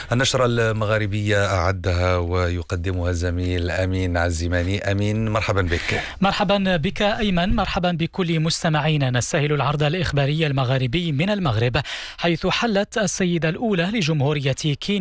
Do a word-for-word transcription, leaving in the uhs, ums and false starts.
النشرة المغاربية أعدها ويقدمها الزميل أمين عزيماني. أمين، مرحبا بك. مرحبا بك أيمن، مرحبا بكل مستمعينا. نستهل العرض الإخباري المغاربي من المغرب، حيث حلت السيدة الأولى لجمهورية كينيا